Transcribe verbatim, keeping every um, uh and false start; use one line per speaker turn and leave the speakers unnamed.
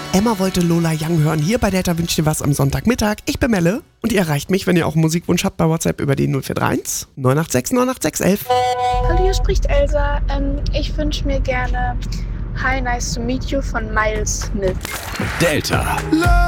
Emma wollte Lola Young hören. Hier bei Delta wünscht ihr was am Sonntagmittag. Ich bin Melle und ihr erreicht mich, wenn ihr auch einen Musikwunsch habt, bei WhatsApp über die null vier drei eins neun acht sechs neun acht sechs eins eins.
Hallo, hier spricht Elsa. Ähm, ich wünsche mir gerne Hi, Nice to Meet You von Miles Smith.
Delta.